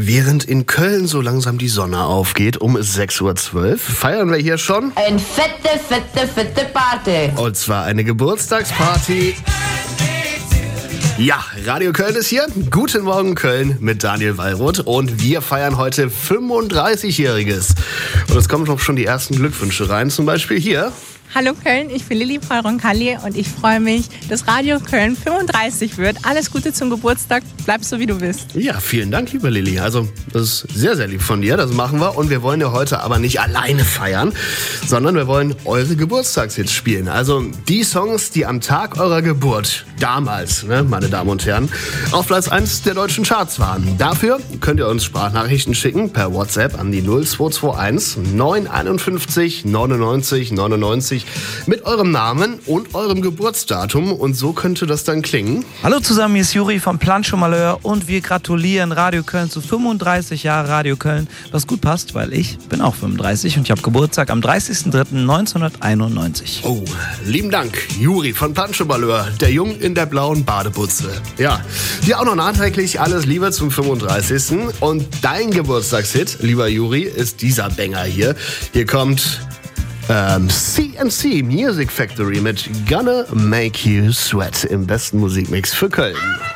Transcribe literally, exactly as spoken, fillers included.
Während in Köln so langsam die Sonne aufgeht, um sechs Uhr zwölf, feiern wir hier schon eine fette, fette, fette Party. Und zwar eine Geburtstagsparty. Ja, Radio Köln ist hier. Guten Morgen Köln mit Daniel Wallroth. Und wir feiern heute fünfunddreißigjähriges. Und es kommen doch schon die ersten Glückwünsche rein. Zum Beispiel hier. Hallo Köln, ich bin Lilly Paul Roncalli und ich freue mich, dass Radio Köln fünfunddreißig wird. Alles Gute zum Geburtstag, bleib so wie du bist. Ja, vielen Dank, liebe Lilly. Also, das ist sehr, sehr lieb von dir, das machen wir. Und wir wollen ja heute aber nicht alleine feiern, sondern wir wollen eure Geburtstagshits spielen. Also die Songs, die am Tag eurer Geburt, damals, ne, meine Damen und Herren, auf Platz eins der deutschen Charts waren. Dafür könnt ihr uns Sprachnachrichten schicken per WhatsApp an die null zwei zwei eins neun einundfünfzig neunundneunzig neunundneunzig mit eurem Namen und eurem Geburtsdatum, und so könnte das dann klingen. Hallo zusammen, hier ist Juri von Plancho Malheur und wir gratulieren Radio Köln zu fünfunddreißig Jahren Radio Köln, was gut passt, weil ich bin auch fünfunddreißig und ich habe Geburtstag am dreißigsten dritten neunzehnhunderteinundneunzig. Oh, lieben Dank, Juri von Plancho Malheur, der Jung in der blauen Badebutze. Ja, dir auch noch nachträglich alles Liebe zum fünfunddreißigsten Und dein Geburtstagshit, lieber Juri, ist dieser Banger hier. Hier kommt Ähm, C and C Music Factory mit Gonna Make You Sweat im besten Musikmix für Köln.